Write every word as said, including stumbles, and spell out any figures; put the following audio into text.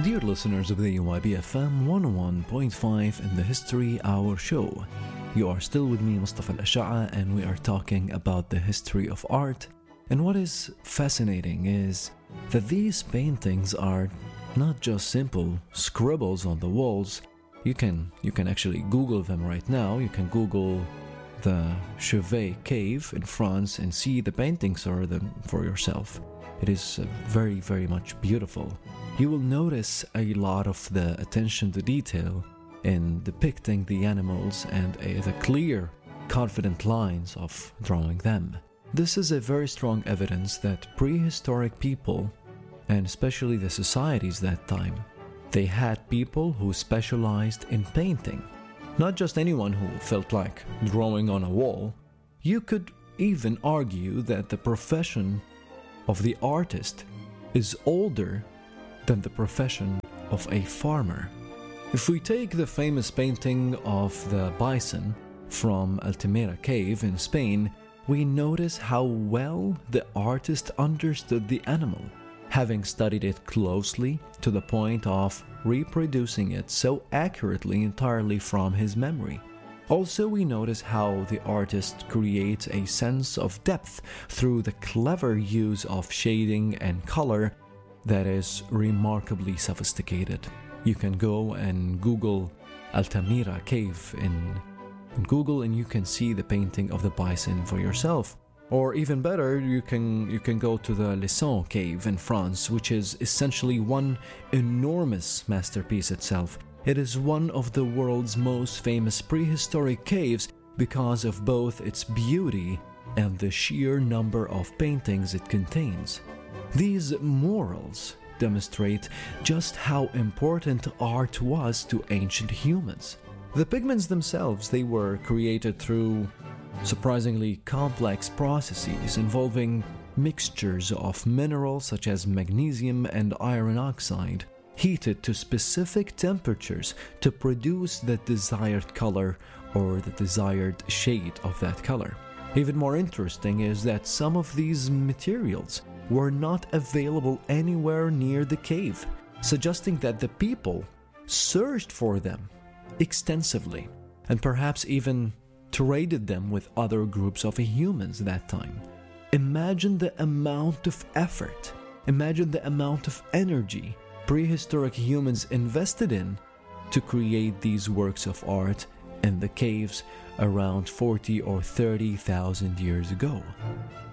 Dear listeners of the U Y B F M one oh one point five in the History Hour show, you are still with me, Mustafa Al-Ash'a, and we are talking about the history of art. And what is fascinating is that these paintings are not just simple scribbles on the walls. You can you can actually Google them right now. You can Google the Chauvet Cave in France and see the paintings or them for yourself. It is uh, very, very much beautiful. You will notice a lot of the attention to detail in depicting the animals and uh, the clear, confident lines of drawing them. This is a very strong evidence that prehistoric people, and especially the societies that time, they had people who specialized in painting. Not just anyone who felt like drawing on a wall. You could even argue that the profession of the artist is older than the profession of a farmer. If we take the famous painting of the bison from Altamira Cave in Spain, we notice how well the artist understood the animal, having studied it closely to the point of reproducing it so accurately entirely from his memory. Also, we notice how the artist creates a sense of depth through the clever use of shading and color that is remarkably sophisticated. You can go and Google Altamira Cave in, in Google and you can see the painting of the bison for yourself. Or even better, you can you can go to the Lesson Cave in France, which is essentially one enormous masterpiece itself. It is one of the world's most famous prehistoric caves because of both its beauty and the sheer number of paintings it contains. These murals demonstrate just how important art was to ancient humans. The pigments themselves, they were created through surprisingly complex processes involving mixtures of minerals such as magnesium and iron oxide, heated to specific temperatures to produce the desired color or the desired shade of that color. Even more interesting is that some of these materials were not available anywhere near the cave, suggesting that the people searched for them extensively and perhaps even traded them with other groups of humans that time. Imagine the amount of effort, imagine the amount of energy prehistoric humans invested in to create these works of art in the caves around forty or thirty thousand years ago.